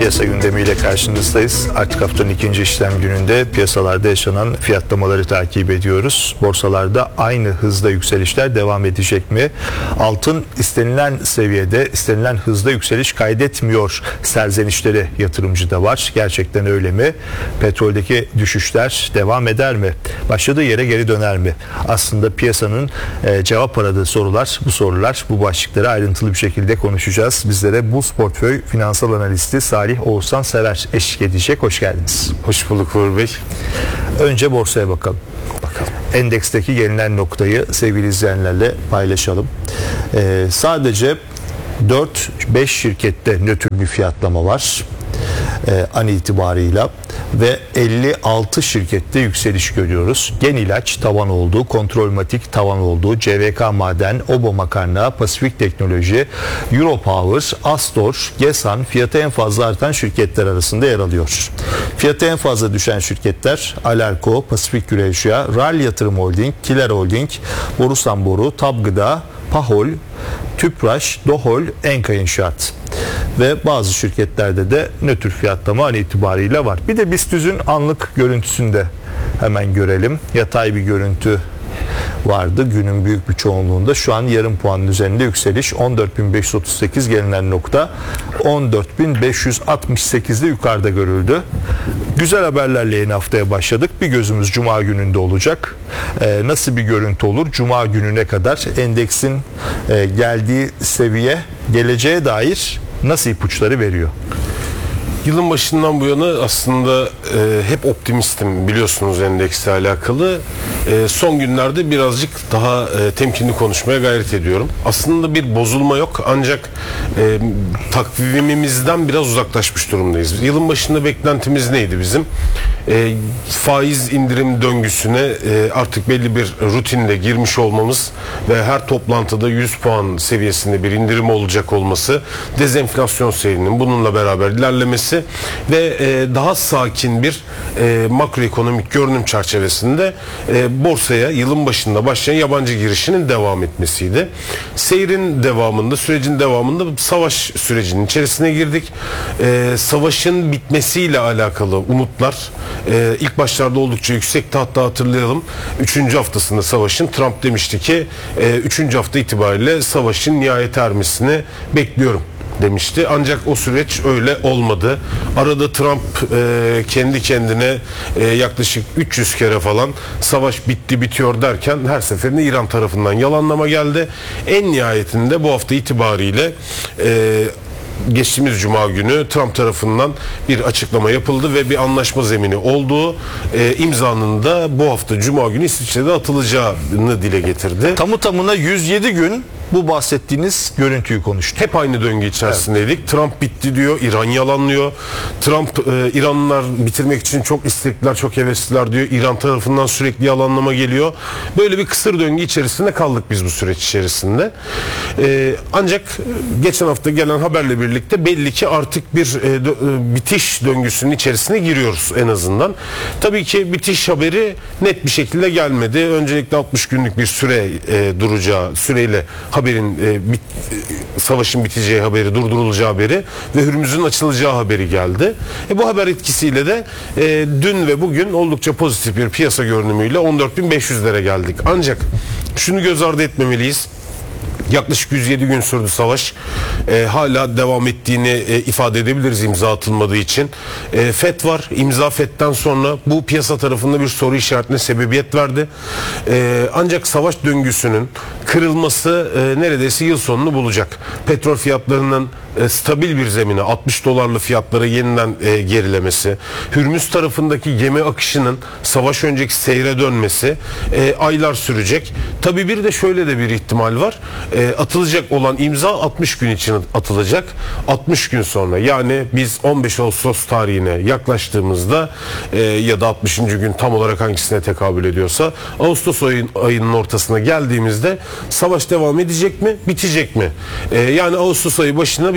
Piyasa gündemiyle karşınızdayız. Artık haftanın ikinci işlem gününde piyasalarda yaşanan fiyatlamaları takip ediyoruz. Borsalarda aynı hızda yükselişler devam edecek mi? Altın istenilen seviyede, istenilen hızda yükseliş kaydetmiyor serzenişleri yatırımcıda var. Gerçekten öyle mi? Petroldeki düşüşler devam eder mi? Başladığı yere geri döner mi? Aslında piyasanın cevap aradığı sorular, bu başlıkları ayrıntılı bir şekilde konuşacağız. Bizlere Buz Portföy Finansal Analisti Salih Oğuzhan Sever eşlik edecek. Hoş geldiniz. Hoş bulduk Uğur Bey. Önce borsaya bakalım. Endeksteki gelinen noktayı sevgili izleyenlerle paylaşalım. Sadece 4-5 şirkette nötr bir fiyatlama var an itibarıyla ve 56 şirkette yükseliş görüyoruz. Genilaç tavan oldu, Kontrolmatik tavan oldu, CVK Maden, Obo Makarna, Pasifik Teknoloji, Europower, Astor, Gesan fiyatı en fazla artan şirketler arasında yer alıyor. Fiyatı en fazla düşen şirketler Alarko, Pasifik Güreşya, RAL Yatırım Holding, Kiler Holding, Borusan Boru, Tab Gıda, Pahol, Tüpraş, Dohol, Enka İnşaat ve bazı şirketlerde de nötr fiyatlama an itibariyle var. Bir de BIST anlık görüntüsünü de hemen görelim. Yatay bir görüntü vardı günün büyük bir çoğunluğunda. Şu an yarım puanın üzerinde yükseliş. 14.538 gelinen nokta 14.568'de yukarıda görüldü. Güzel haberlerle yeni haftaya başladık. Bir gözümüz Cuma gününde olacak. Nasıl bir görüntü olur? Cuma gününe kadar endeksin geldiği seviye, geleceğe dair nasıl ipuçları veriyor? Yılın başından bu yana aslında hep optimistim biliyorsunuz endeksle alakalı. Son günlerde birazcık daha temkinli konuşmaya gayret ediyorum. Aslında bir bozulma yok ancak takvimimizden biraz uzaklaşmış durumdayız. Yılın başında beklentimiz neydi bizim? Faiz indirim döngüsüne artık belli bir rutinle girmiş olmamız ve her toplantıda 100 puan seviyesinde bir indirim olacak olması, dezenflasyon seyrinin bununla beraber ilerlemesi ve daha sakin bir makroekonomik görünüm çerçevesinde borsaya yılın başında başlayan yabancı girişinin devam etmesiydi. Seyrin devamında, sürecin devamında savaş sürecinin içerisine girdik. Savaşın bitmesiyle alakalı umutlar ilk başlarda oldukça yüksekti. Hatta hatırlayalım 3. haftasında savaşın Trump demişti ki 3. hafta itibariyle savaşın nihayete ermesini bekliyorum demişti. Ancak o süreç öyle olmadı. Arada Trump kendi kendine yaklaşık 300 kere falan savaş bitti bitiyor derken her seferinde İran tarafından yalanlama geldi. En nihayetinde bu hafta itibariyle geçtiğimiz Cuma günü Trump tarafından bir açıklama yapıldı ve bir anlaşma zemini olduğu imzanın da bu hafta Cuma günü İsviçre'de atılacağını dile getirdi. Tamı tamına 107 gün bu bahsettiğiniz görüntüyü konuştuk. Hep aynı döngü içerisindeydik. Evet. Trump bitti diyor, İran yalanlıyor. Trump İranlılar bitirmek için çok istekliler, çok hevesliler diyor. İran tarafından sürekli yalanlama geliyor. Böyle bir kısır döngü içerisinde kaldık biz bu süreç içerisinde. Ancak geçen hafta gelen haberle birlikte belli ki artık bir bitiş döngüsünün içerisine giriyoruz en azından. Tabii ki bitiş haberi net bir şekilde gelmedi. Öncelikle 60 günlük bir süre duracağı süreyle haberin savaşın biteceği haberi, durdurulacağı haberi ve Hürmüz'ün açılacağı haberi geldi. Bu haber etkisiyle de dün ve bugün oldukça pozitif bir piyasa görünümüyle 14.500'lere geldik. Ancak şunu göz ardı etmemeliyiz. Yaklaşık 107 gün sürdü savaş. Hala devam ettiğini ifade edebiliriz imza atılmadığı için. FED var. İmza FED'den sonra bu piyasa tarafında bir soru işaretine sebebiyet verdi. Ancak savaş döngüsünün kırılması neredeyse yıl sonunu bulacak. Petrol fiyatlarının stabil bir zemine 60 dolarlı fiyatlara yeniden gerilemesi, Hürmüz tarafındaki gemi akışının savaş önceki seyre dönmesi aylar sürecek. Tabii bir de şöyle de bir ihtimal var. Atılacak olan imza 60 gün için atılacak. 60 gün sonra yani biz 15 Ağustos tarihine yaklaştığımızda ya da 60. gün tam olarak hangisine tekabül ediyorsa Ağustos ayının ortasına geldiğimizde savaş devam edecek mi? Bitecek mi? Yani Ağustos ayı başına biz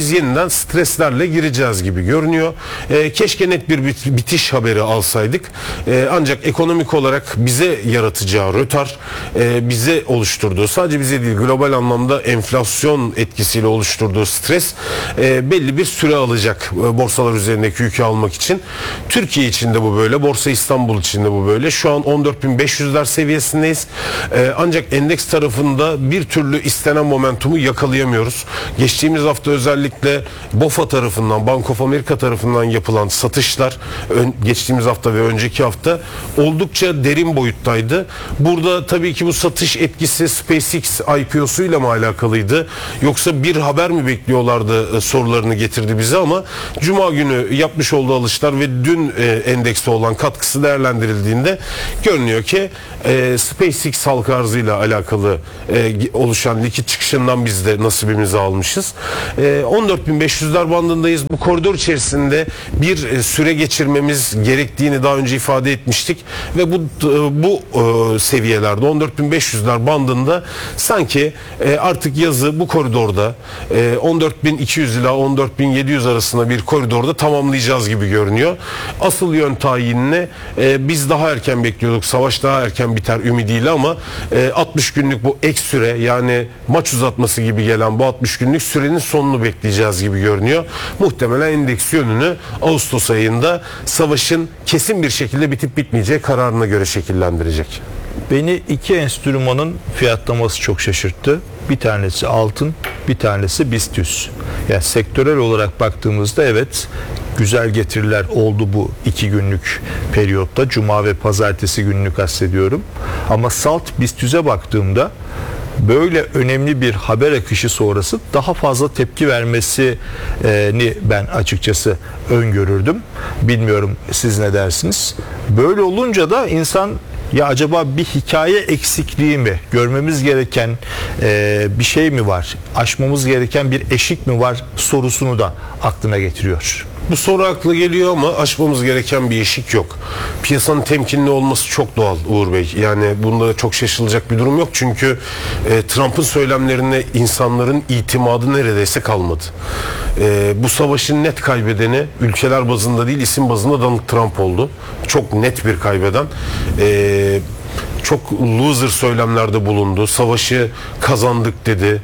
biz yeniden streslerle gireceğiz gibi görünüyor. Keşke net bir bitiş haberi alsaydık. Ancak ekonomik olarak bize yaratacağı rötar, bize oluşturduğu, sadece bize değil global anlamda enflasyon etkisiyle oluşturduğu stres belli bir süre alacak borsalar üzerindeki yükü almak için. Türkiye için de bu böyle, Borsa İstanbul için de bu böyle. Şu an 14.500'ler seviyesindeyiz. Ancak endeks tarafında bir türlü istenen momentumu yakalayamıyoruz. Geçtiğimiz hafta özellikle BOFA tarafından, Bank of America tarafından yapılan satışlar geçtiğimiz hafta ve önceki hafta oldukça derin boyuttaydı. Burada tabii ki bu satış etkisi SpaceX IPO'su ile mi alakalıydı? Yoksa bir haber mi bekliyorlardı sorularını getirdi bize, ama Cuma günü yapmış olduğu alışlar ve dün endekste olan katkısı değerlendirildiğinde görünüyor ki SpaceX halka arzıyla alakalı oluşan likit çıkışından biz de nasibimizi almışız. 14.500'ler bandındayız. Bu koridor içerisinde bir süre geçirmemiz gerektiğini daha önce ifade etmiştik ve bu seviyelerde 14.500'ler bandında sanki artık yazı bu koridorda 14.200 ila 14.700 arasında bir koridorda tamamlayacağız gibi görünüyor. Asıl yön tayinine biz daha erken bekliyorduk. Savaş daha erken biter ümidiyle, ama 60 günlük bu ek süre, yani maç uzatması gibi gelen bu 60 günlük sürenin sonunu bekleyeceğiz gibi görünüyor. Muhtemelen endeks yönünü Ağustos ayında savaşın kesin bir şekilde bitip bitmeyeceği kararına göre şekillendirecek. Beni iki enstrümanın fiyatlaması çok şaşırttı. Bir tanesi altın, bir tanesi BIST 100. Yani sektörel olarak baktığımızda evet, güzel getiriler oldu bu 2 günlük periyotta. Cuma ve pazartesi gününü kastediyorum. Ama salt BIST 100'e baktığımda böyle önemli bir haber akışı sonrası daha fazla tepki vermesini ben açıkçası öngörürdüm. Bilmiyorum siz ne dersiniz? Böyle olunca da insan, ya acaba bir hikaye eksikliği mi, görmemiz gereken bir şey mi var, aşmamız gereken bir eşik mi var sorusunu da aklına getiriyor. Bu soru akla geliyor ama aşmamız gereken bir eşik yok. Piyasanın temkinli olması çok doğal Uğur Bey. Yani bunda çok şaşılacak bir durum yok. Çünkü Trump'ın söylemlerine insanların itimadı neredeyse kalmadı. Bu savaşın net kaybedeni ülkeler bazında değil, isim bazında Donald Trump oldu. Çok net bir kaybeden. Çok loser söylemlerde bulundu. Savaşı kazandık dedi.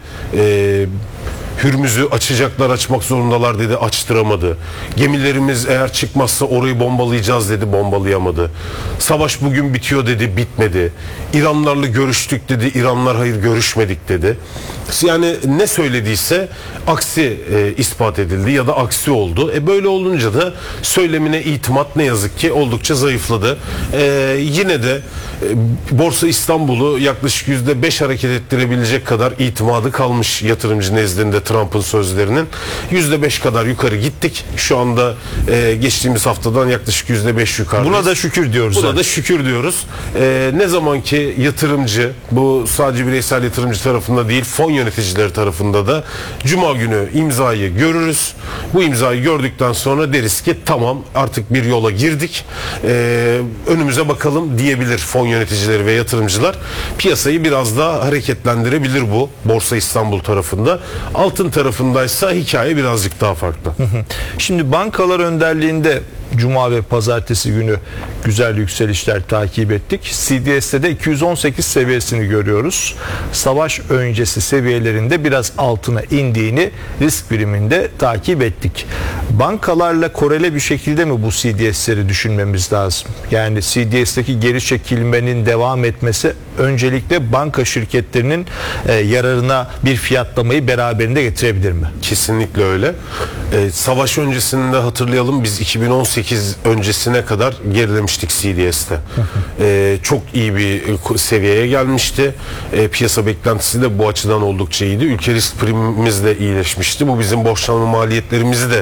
Hürmüz'ü açacaklar, açmak zorundalar dedi, açtıramadı. Gemilerimiz eğer çıkmazsa orayı bombalayacağız dedi, bombalayamadı. Savaş bugün bitiyor dedi, bitmedi. İranlarla görüştük dedi, İranlar hayır görüşmedik dedi. Yani ne söylediyse aksi ispat edildi ya da aksi oldu. Böyle olunca da söylemine itimat ne yazık ki oldukça zayıfladı. Yine de Borsa İstanbul'u yaklaşık %5 hareket ettirebilecek kadar itimadı kalmış yatırımcı nezdinde Trump'ın sözlerinin. %5 kadar yukarı gittik. Şu anda geçtiğimiz haftadan yaklaşık %5 yukarıdayız. Buna da şükür diyoruz. Buna da şükür diyoruz. Ne zaman ki yatırımcı, bu sadece bireysel yatırımcı tarafında değil, fon yöneticileri tarafında da Cuma günü imzayı görürüz. Bu imzayı gördükten sonra deriz ki tamam, artık bir yola girdik. Önümüze bakalım diyebilir fon yöneticileri ve yatırımcılar. Piyasayı biraz daha hareketlendirebilir bu Borsa İstanbul tarafında. Altın tarafındaysa hikaye birazcık daha farklı. Şimdi bankalar önderliğinde Cuma ve pazartesi günü güzel yükselişler takip ettik. CDS'te de 218 seviyesini görüyoruz. Savaş öncesi seviyelerinde biraz altına indiğini risk biriminde takip ettik. Bankalarla korele bir şekilde mi bu CDS'leri düşünmemiz lazım? Yani CDS'teki geri çekilmenin devam etmesi öncelikle banka şirketlerinin yararına bir fiyatlamayı beraberinde getirebilir mi? Kesinlikle öyle. Savaş öncesinde hatırlayalım, biz 2018 öncesine kadar gerilemiştik CDS'te. Çok iyi bir seviyeye gelmişti. Piyasa beklentisi de bu açıdan oldukça iyiydi. Ülke risk primimiz de iyileşmişti. Bu bizim borçlanma maliyetlerimizi de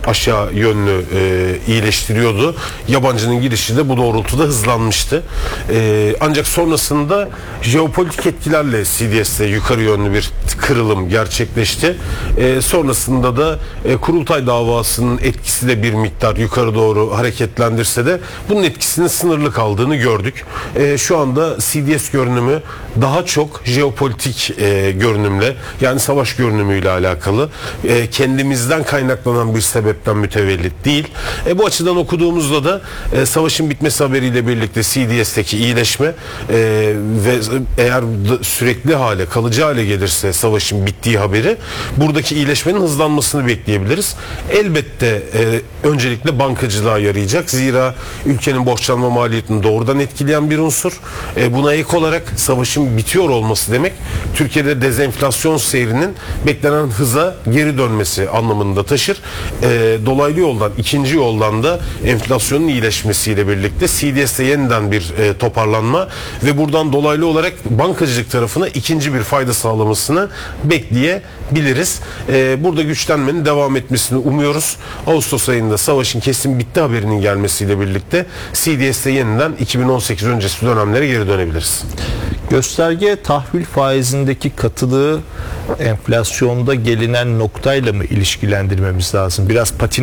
aşağı yönlü iyileştiriyordu. Yabancının girişi de bu doğrultuda hızlanmıştı. Ancak sonrasında jeopolitik etkilerle CDS'te yukarı yönlü bir kırılım gerçekleşti. Sonrasında da kurultay davasının etkisi de bir miktar yukarı doğru hareketlendirse de bunun etkisinin sınırlı kaldığını gördük. Şu anda CDS görünümü daha çok jeopolitik görünümle, yani savaş görünümüyle alakalı, kendimizden kaynaklanan bir sebepten mütevellit değil. Bu açıdan okuduğumuzda da savaşın bitmesi haberiyle birlikte CDS'teki iyileşme ve eğer sürekli hale, kalıcı hale gelirse savaşın bittiği haberi, buradaki iyileşmenin hızlanmasını bekleyebiliriz. Elbette öncelikle bankacılığa yarayacak. Zira ülkenin borçlanma maliyetini doğrudan etkileyen bir unsur. Buna ek olarak savaşın bitiyor olması demek, Türkiye'de dezenflasyon seyrinin beklenen hıza geri dönmesi anlamında taşır. Dolaylı yoldan, ikinci yoldan da enflasyonun iyileşmesiyle birlikte CDS'de yeniden bir toparlanma ve buradan dolaylı olarak bankacılık tarafına ikinci bir fayda sağlamasını bekleyebiliriz. Burada güçlenmenin devam etmesini umuyoruz. Ağustos ayında savaşın kesin bitti haberinin gelmesiyle birlikte CDS'de yeniden 2018 öncesi dönemlere geri dönebiliriz. Gösterge tahvil faizindeki katılığı enflasyonda gelinen noktayla mı ilişkilendirmemiz lazım? Biraz patin